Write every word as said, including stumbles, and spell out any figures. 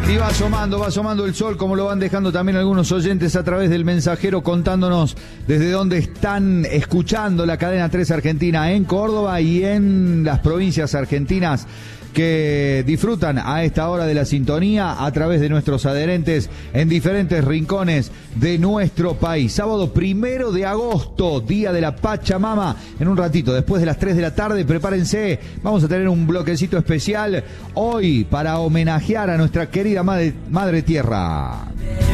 Y va asomando, va asomando el sol, como lo van dejando también algunos oyentes a través del mensajero, contándonos desde dónde están escuchando la cadena tres Argentina en Córdoba y en las provincias argentinas que disfrutan a esta hora de la sintonía a través de nuestros adherentes en diferentes rincones de nuestro país. Sábado primero de agosto, día de la Pachamama. En un ratito, después de las tres de la tarde, prepárense, vamos a tener un bloquecito especial hoy para homenajear a nuestra querida madre, madre tierra.